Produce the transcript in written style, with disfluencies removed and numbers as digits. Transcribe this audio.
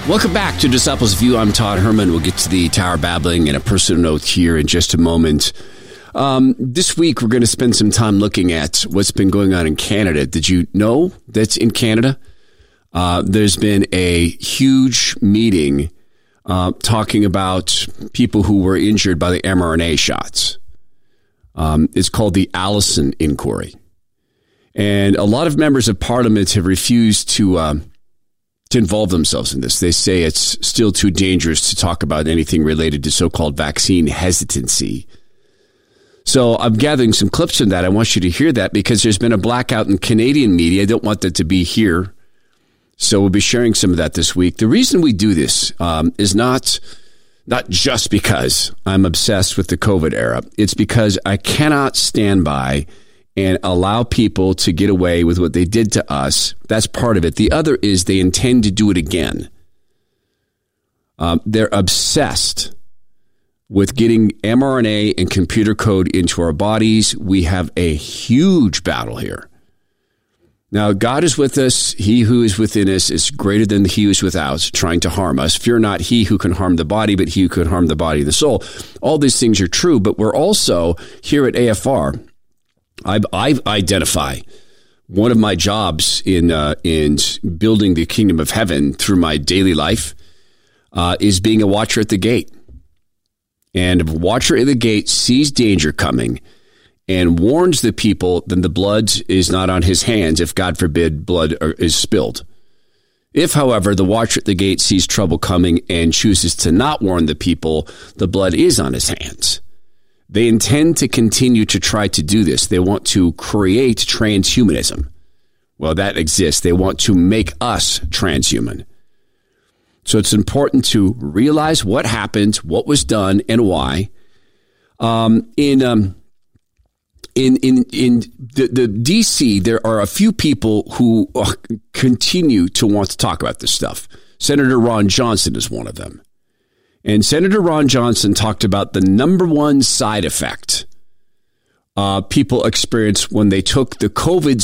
Welcome back to Disciples View. I'm Todd Herman. We'll get to the Tower Babbling and a personal note here in just a moment. This week, we're going to spend some time looking at what's been going on in Canada. Did you know that's in Canada? There's been a huge meeting talking about people who were injured by the mRNA shots. It's called the Allison Inquiry. And a lot of members of parliament have refused to involve themselves in this. They say it's still too dangerous to talk about anything related to so-called vaccine hesitancy. So I'm gathering some clips from that. I want you to hear that because there's been a blackout in Canadian media. I don't want that to be here. So we'll be sharing some of that this week. The reason we do this is not just because I'm obsessed with the COVID era. It's because I cannot stand by and allow people to get away with what they did to us. That's part of it. The other is they intend to do it again. They're obsessed with getting mRNA and computer code into our bodies. We have a huge battle here. Now, God is with us. He who is within us is greater than he who is without, trying to harm us. Fear not he who can harm the body, but he who can harm the body and the soul. All these things are true, but we're also here at AFR. I identify one of my jobs in building the kingdom of heaven through my daily life is being a watcher at the gate. And if a watcher at the gate sees danger coming and warns the people, then the blood is not on his hands if, God forbid, blood is spilled. If, however, the watcher at the gate sees trouble coming and chooses to not warn the people, the blood is on his hands. They intend to continue to try to do this. They want to create transhumanism. Well, that exists. They want to make us transhuman. So it's important to realize what happened, what was done, and why. In the DC, there are a few people who continue to want to talk about this stuff. Senator Ron Johnson is one of them. And Senator Ron Johnson talked about the number one side effect people experience when they took the COVID